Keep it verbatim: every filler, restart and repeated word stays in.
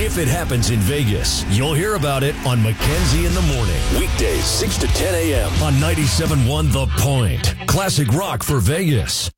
If it happens in Vegas, you'll hear about it on Mackenzie in the Morning. Weekdays, six to ten a.m. on ninety-seven point one The Point. Classic rock for Vegas.